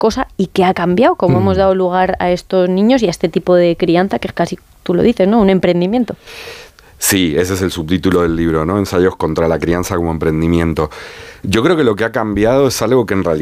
cosa y qué ha cambiado, cómo hemos dado lugar a estos niños y a este tipo de crianza que es casi, tú lo dices, ¿no? Un emprendimiento. Sí, ese es el subtítulo del libro, ¿no? Ensayos contra la crianza como emprendimiento. Yo creo que lo que ha cambiado es algo que en realidad